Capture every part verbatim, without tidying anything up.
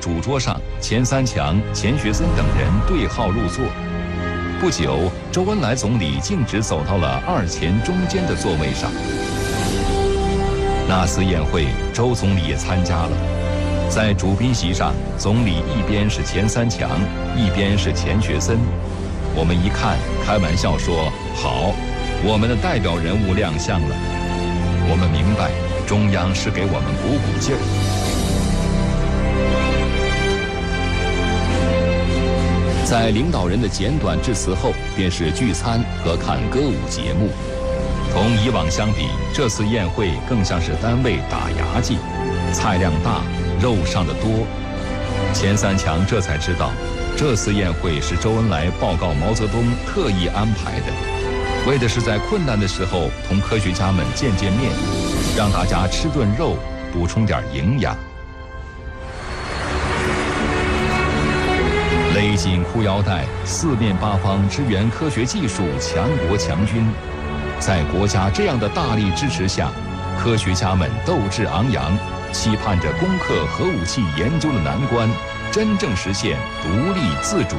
主桌上，钱三强、钱学森等人对号入座。不久，周恩来总理径直走到了二钱中间的座位上。那次宴会，周总理也参加了。在主宾席上，总理一边是钱三强，一边是钱学森。我们一看，开玩笑说：“好，我们的代表人物亮相了。”我们明白，中央是给我们鼓鼓劲儿。在领导人的简短致辞后，便是聚餐和看歌舞节目。同以往相比，这次宴会更像是单位打牙祭，菜量大，肉上的多。钱三强这才知道，这次宴会是周恩来报告毛泽东特意安排的，为的是在困难的时候同科学家们见见面，让大家吃顿肉，补充点营养。勒紧裤腰带，四面八方支援科学技术，强国强军。在国家这样的大力支持下，科学家们斗志昂扬，期盼着攻克核武器研究的难关，真正实现独立自主。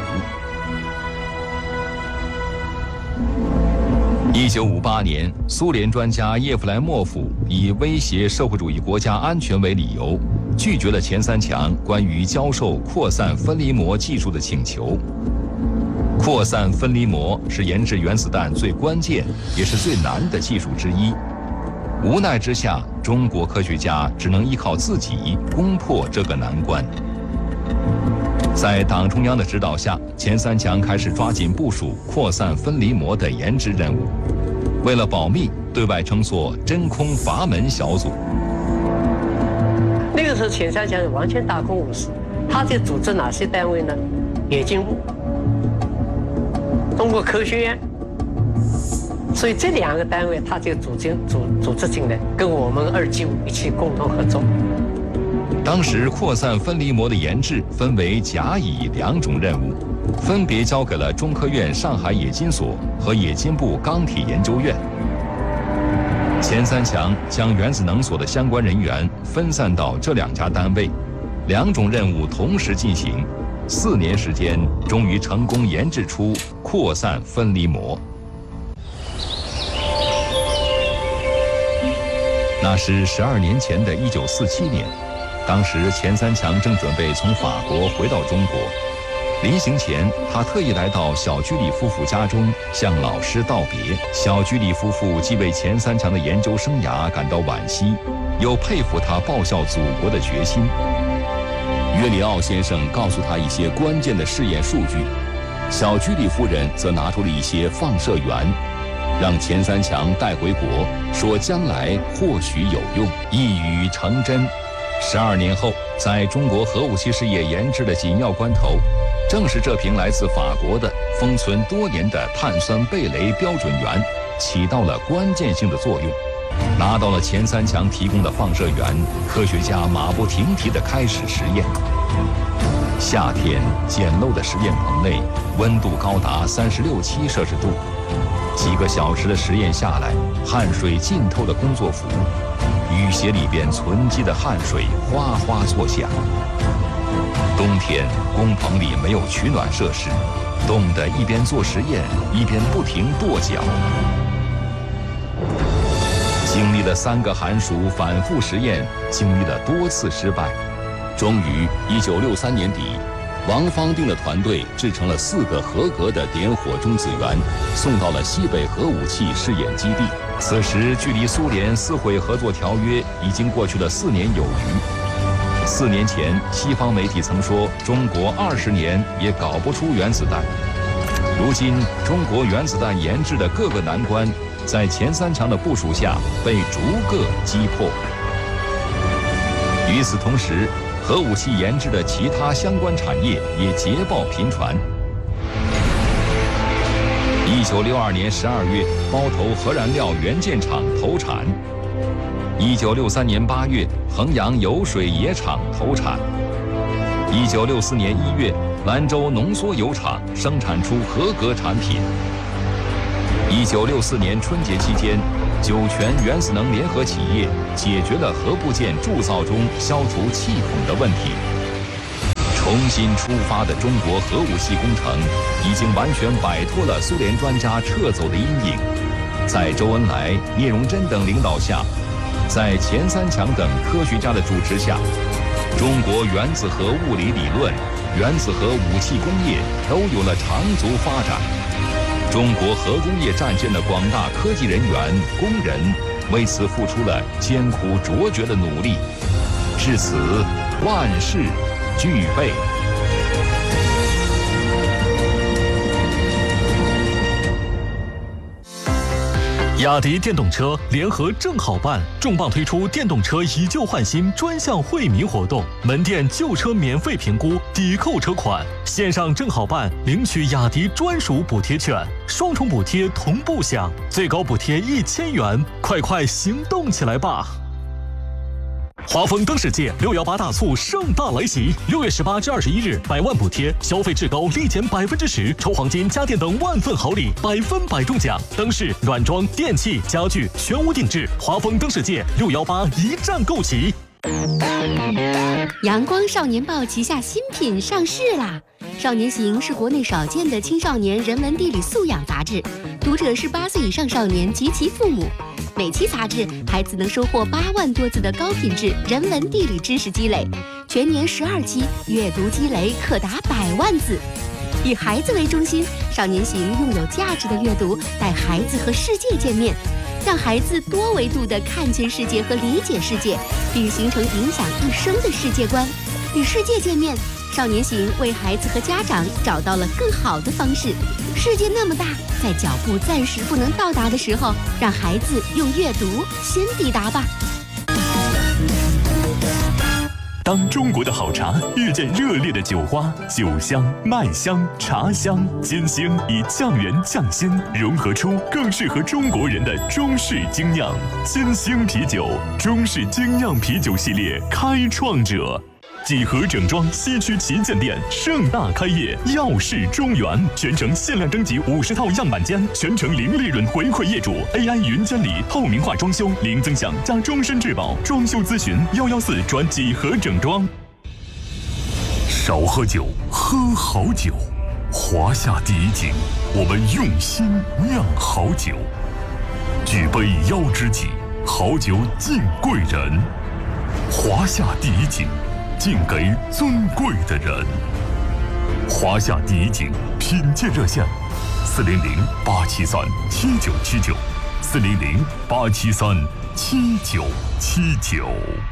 一九五八年，苏联专家叶夫莱莫夫以威胁社会主义国家安全为理由，拒绝了钱三强关于教授扩散分离膜技术的请求。扩散分离膜是研制原子弹最关键也是最难的技术之一。无奈之下，中国科学家只能依靠自己攻破这个难关。在党中央的指导下，钱三强开始抓紧部署扩散分离膜的研制任务。为了保密，对外称作真空阀门小组。 那个时候，钱三强完全大公无私，他在组织哪些单位呢？冶金部、中国科学院，所以这两个单位他就组织组组织进来，跟我们二级五一起共同合作。 当时扩散分离膜的研制分为甲乙两种任务，分别交给了中科院上海冶金所和冶金部钢铁研究院。钱三强将原子能所的相关人员分散到这两家单位，两种任务同时进行，四年时间，终于成功研制出扩散分离膜。那是十二年前的一九四七年，当时钱三强正准备从法国回到中国。临行前，他特意来到小居里夫妇家中向老师道别。小居里夫妇既为钱三强的研究生涯感到惋惜，又佩服他报效祖国的决心。约里奥先生告诉他一些关键的试验数据，小居里夫人则拿出了一些放射源，让钱三强带回国，说将来或许有用，一语成真。十二年后，在中国核武器事业研制的紧要关头，正是这瓶来自法国的封存多年的碳酸贝雷标准源起到了关键性的作用。拿到了钱三强提供的放射源，科学家马不停蹄地开始实验。夏天，简陋的实验棚内，温度高达三十六七摄氏度。几个小时的实验下来，汗水浸透了工作服，雨鞋里边存积的汗水哗哗作响。冬天，工棚里没有取暖设施，冻得一边做实验，一边不停跺脚。经历了三个寒暑，反复实验，经历了多次失败，终于一九六三年底，王方定的团队制成了四个合格的点火中子源，送到了西北核武器试验基地。此时距离苏联撕毁合作条约已经过去了四年有余。四年前，西方媒体曾说中国二十年也搞不出原子弹。如今，中国原子弹研制的各个难关，在钱三强的部署下被逐个击破。与此同时，核武器研制的其他相关产业也捷报频传。一九六二年十二月，包头核燃料元件厂投产。一九六三年八月，衡阳油水冶厂投产。一九六四年一月，兰州浓缩铀厂生产出合格产品。一九六四年春节期间，酒泉原子能联合企业解决了核部件铸造中消除气孔的问题。 重新出发的中国核武器工程已经完全摆脱了苏联专家撤走的阴影。在周恩来、聂荣臻等领导下，在钱三强等科学家的主持下，中国原子核物理理论、原子核武器工业都有了长足发展。中国核工业战线的广大科技人员、工人为此付出了艰苦卓绝的努力。至此，万事俱备。 雅迪电动车联合正好办重磅推出电动车以旧换新专项惠民活动，门店旧车免费评估，抵扣车款，线上正好办领取雅迪专属补贴券，双重补贴同步享，最高补贴一千元，快快行动起来吧！华丰灯世界六幺八大促盛大来袭，六月十八至二十一日，百万补贴，消费至高立减百分之十，抽黄金、家电等万份好礼，百分百中奖。灯饰、软装、电器、家具全屋定制，华丰灯世界六幺八一站购齐。 阳光少年报旗下新品上市啦！少年行是国内少见的青少年人文地理素养杂志，读者是八岁以上少年及其父母。每期杂志，孩子能收获八万多字的高品质人文地理知识积累，全年十二期，阅读积累可达百万字。以孩子为中心，少年行用有价值的阅读带孩子和世界见面，让孩子多维度地看见世界和理解世界，并形成影响一生的世界观。与世界见面，少年行为孩子和家长找到了更好的方式。世界那么大，在脚步暂时不能到达的时候，让孩子用阅读先抵达吧。 当中国的好茶遇见热烈的酒花，酒香、麦香、茶香、金星以酱圆酱心融合出更适合中国人的中式精酿。金星啤酒，中式精酿啤酒系列开创者。几何整装西区旗舰店盛大开业，耀世中原，全程限量征集五十套样板间，全程零利润回馈业主 ，A I 云监理，透明化装修，零增享加终身质保，装修咨询幺幺四转几何整装。少喝酒，喝好酒。华夏第一景，我们用心酿好酒，举杯邀知己，好酒敬贵人。华夏第一景。敬给尊贵的人。华夏第一景品鉴热线：四零零八七三七九七九，四零零八七三七九七九。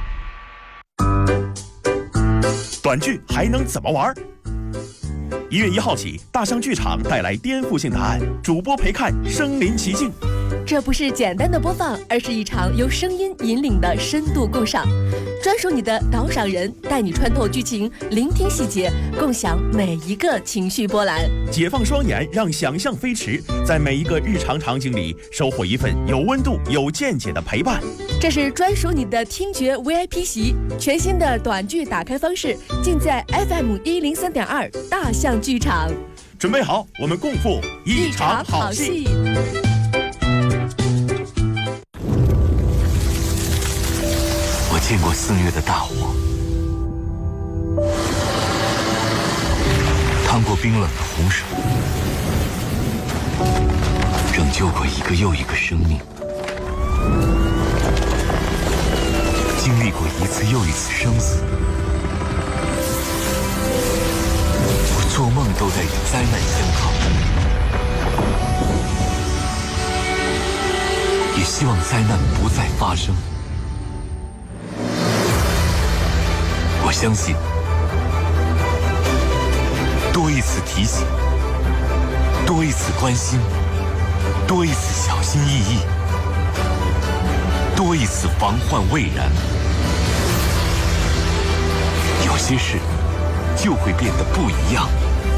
短剧还能怎么玩？一月一号起，大象剧场带来颠覆性答案，主播陪看身临其境。 这不是简单的播放，而是一场由声音引领的深度共赏。专属你的导赏人，带你穿透剧情，聆听细节，共享每一个情绪波澜。 解放双眼，让想象飞驰，在每一个日常场景里收获一份有温度、有见解的陪伴。 这是专属你的听觉 V I P 席，全新的短剧打开方式，尽在 F M 一零三点二大象剧场。 准备好，我们共赴一场好戏。 见过肆虐的大火，趟过冰冷的洪水，拯救过一个又一个生命，经历过一次又一次生死。我做梦都在与灾难相抗，也希望灾难不再发生。我相信，多一次提醒，多一次关心，多一次小心翼翼，多一次防患未然，有些事就会变得不一样。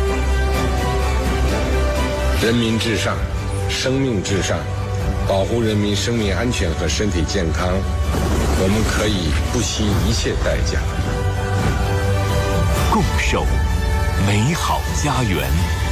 人民至上，生命至上，保护人民生命安全和身体健康，我们可以不惜一切代价。 共守美好家园。